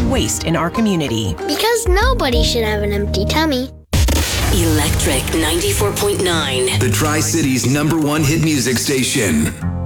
waste in our community. Because nobody should have an empty tummy. Electric 94.9. The Tri-Cities #1 hit music station.